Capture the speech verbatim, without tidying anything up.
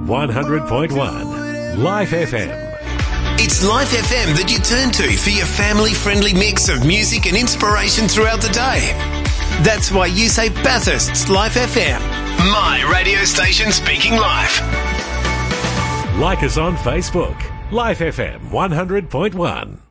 one hundred point one Life F M. It's Life F M that you turn to for your family-friendly mix of music and inspiration throughout the day. That's why you say Bathurst's Life F M. My radio station speaking life. Like us on Facebook. Life F M one hundred point one.